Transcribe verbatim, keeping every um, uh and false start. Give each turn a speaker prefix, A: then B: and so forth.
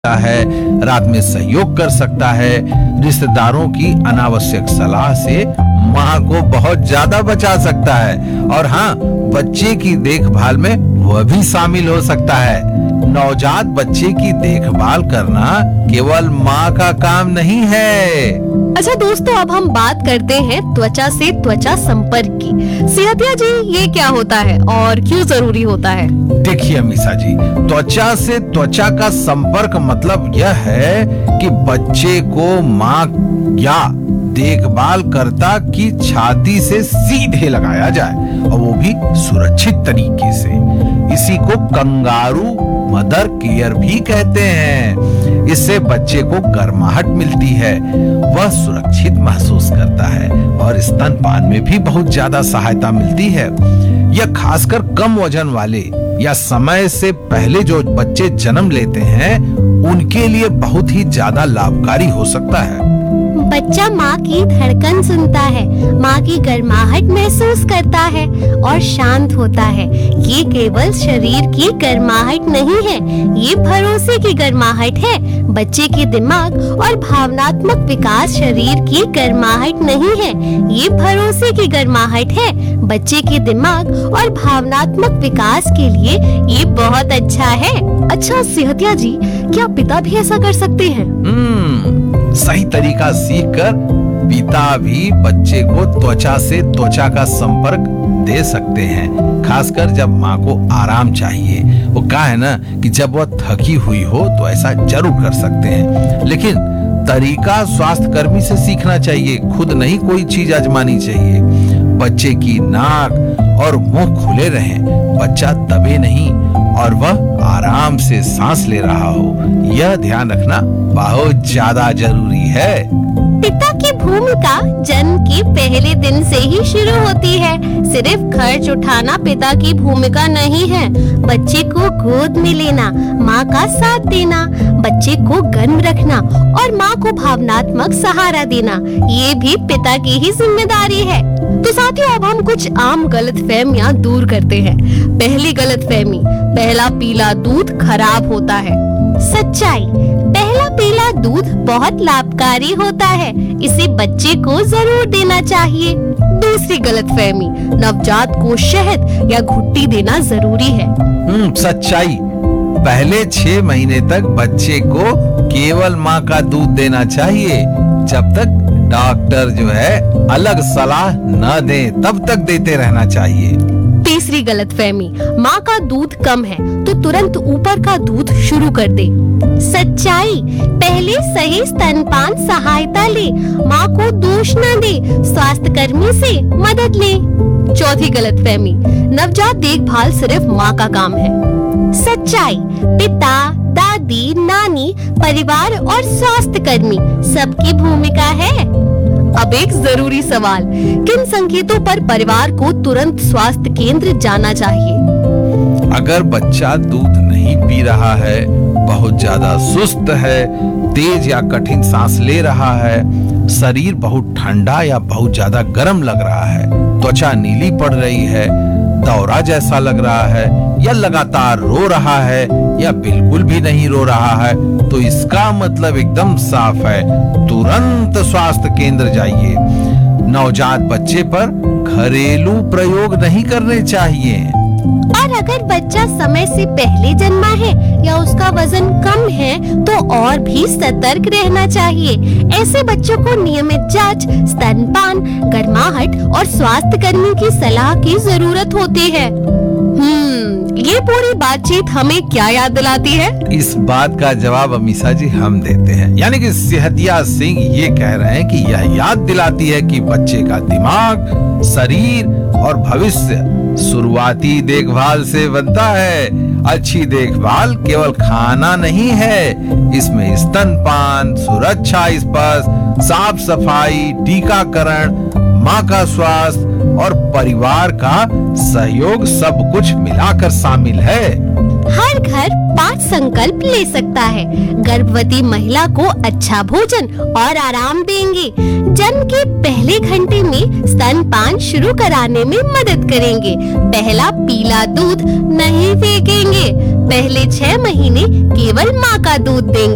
A: है, रात में सहयोग कर सकता है, रिश्तेदारों की अनावश्यक सलाह से माँ को बहुत ज्यादा बचा सकता है और हाँ, बच्चे की देखभाल में वह भी शामिल हो सकता है। नवजात बच्चे की देखभाल करना केवल माँ का काम नहीं है।
B: अच्छा दोस्तों, अब हम बात करते हैं त्वचा से त्वचा संपर्क की। सेहतिया जी, ये क्या होता है और क्यों जरूरी होता है?
A: देखिए अमीषा जी, त्वचा से त्वचा का संपर्क मतलब यह है कि बच्चे को माँ या देखभाल करता की छाती से सीधे लगाया जाए और वो भी सुरक्षित तरीके से। इसी को कंगारू मदर केयर भी कहते हैं। इससे बच्चे को गर्माहट मिलती है, वह सुरक्षित महसूस करता है और स्तनपान में भी बहुत ज्यादा सहायता मिलती है। यह खासकर कम वजन वाले या समय से पहले जो बच्चे जन्म लेते हैं उनके लिए बहुत ही ज्यादा लाभकारी हो सकता है।
B: बच्चा माँ की धड़कन सुनता है, माँ की गर्माहट महसूस करता है और शांत होता है। ये केवल शरीर की गर्माहट नहीं है, ये भरोसे की गर्माहट है। बच्चे के दिमाग और भावनात्मक विकास शरीर की गर्माहट नहीं है, ये भरोसे की गर्माहट है। बच्चे के दिमाग और भावनात्मक विकास के लिए ये बहुत अच्छा है। अच्छा सेहतिया जी, क्या पिता भी ऐसा कर सकते हैं?
A: हम्म सही तरीका सीखकर पिता भी बच्चे को त्वचा से त्वचा का संपर्क दे सकते हैं, खासकर जब माँ को आराम चाहिए। वो कहा है ना कि जब वह थकी हुई हो तो ऐसा जरूर कर सकते हैं, लेकिन तरीका स्वास्थ्य कर्मी से सीखना चाहिए, खुद नहीं कोई चीज आजमानी चाहिए। बच्चे की नाक और मुंह खुले रहें, बच्चा दबे नहीं और वह आराम से सांस ले रहा हो, यह ध्यान रखना बहुत ज्यादा जरूरी है।
B: पिता की भूमिका जन्म के पहले दिन से ही शुरू होती है। सिर्फ खर्च उठाना पिता की भूमिका नहीं है। बच्चे को गोद में लेना, माँ का साथ देना, बच्चे को गर्म रखना और माँ को भावनात्मक सहारा देना, ये भी पिता की ही जिम्मेदारी है। तो साथियों, अब हम कुछ आम गलतफहमियां दूर करते हैं। पहली गलतफहमी, पहला पीला दूध खराब होता है। सच्चाई, पहला पीला दूध बहुत लाभकारी होता है, इसे बच्चे को जरूर देना चाहिए। दूसरी गलतफहमी, नवजात को शहद या घुट्टी देना जरूरी है।
A: हम्म सच्चाई, पहले छह महीने तक बच्चे को केवल माँ का दूध देना चाहिए। जब तक डॉक्टर जो है अलग सलाह न दे तब तक देते रहना चाहिए।
B: तीसरी गलतफहमी, माँ का दूध कम है तो तुरंत ऊपर का दूध शुरू कर दे। सच्चाई, पहले सही स्तनपान सहायता ले, माँ को दोष न दे, स्वास्थ्य कर्मी से मदद ले। चौथी गलतफहमी, नवजात देखभाल सिर्फ माँ का काम है। सच्चाई, पिता, दादी, नानी, परिवार और स्वास्थ्य कर्मी सबकी भूमिका है। अब एक जरूरी सवाल, किन संकेतों पर परिवार को तुरंत स्वास्थ्य केंद्र जाना चाहिए?
A: अगर बच्चा दूध नहीं पी रहा है, बहुत ज्यादा सुस्त है, तेज या कठिन सांस ले रहा है, शरीर बहुत ठंडा या बहुत ज्यादा गर्म लग रहा है, त्वचा नीली पड़ रही है, दौरा जैसा लग रहा है या लगातार रो रहा है या बिल्कुल भी नहीं रो रहा है, तो इसका मतलब एकदम साफ है, तुरंत स्वास्थ्य केंद्र जाइए। नवजात बच्चे पर घरेलू प्रयोग नहीं करने चाहिए।
B: और अगर बच्चा समय से पहले जन्मा है या उसका वजन कम है तो और भी सतर्क रहना चाहिए। ऐसे बच्चों को नियमित जांच, स्तनपान, गर्माहट और स्वास्थ्य कर्मी की सलाह की जरूरत होती है। हम्म, ये पूरी बातचीत हमें क्या याद दिलाती है?
A: इस बात का जवाब अमीषा जी हम देते हैं, यानी कि सेहतिया सिंह ये कह रहे हैं कि यह याद दिलाती है कि बच्चे का दिमाग, शरीर और भविष्य शुरुआती देखभाल से बनता है। अच्छी देखभाल केवल खाना नहीं है, इसमें स्तनपान, सुरक्षा स्पर्श, साफ सफाई, टीकाकरण, माँ का स्वास्थ्य और परिवार का सहयोग सब कुछ मिलाकर शामिल है।
B: हर घर पाँच संकल्प ले सकता है। गर्भवती महिला को अच्छा भोजन और आराम देंगे, जन्म के पहले घंटे में स्तनपान शुरू कराने में मदद करेंगे, पहला पीला दूध नहीं फेंकेंगे, पहले छह महीने केवल माँ का दूध देंगे।